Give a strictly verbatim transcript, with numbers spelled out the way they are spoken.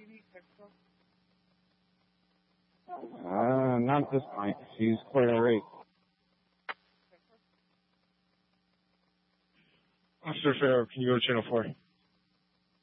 Uh, not at this point. She's clear already. Officer Farrow, can you go to channel four?